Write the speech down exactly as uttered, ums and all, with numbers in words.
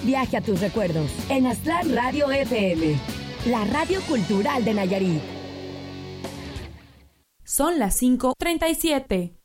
Viaje a tus recuerdos en Aztlán Radio F M, la radio cultural de Nayarit. Son las cinco treinta y siete.